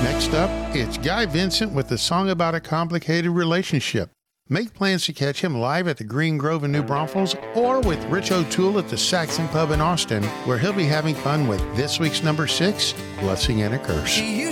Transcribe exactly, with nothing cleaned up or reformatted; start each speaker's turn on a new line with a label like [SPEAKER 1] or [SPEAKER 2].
[SPEAKER 1] Next up, it's Guy Vincent with a song about a complicated relationship. Make plans to catch him live at the Green Grove in New Braunfels or with Rich O'Toole at the Saxon Pub in Austin, where he'll be having fun with this week's number six, Blessing and a Curse.